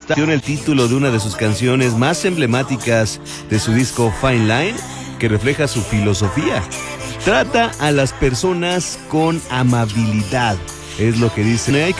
está el título de una de sus canciones más emblemáticas de su disco Fine Line, que refleja su filosofía. Trata a las personas con amabilidad, es lo que dice.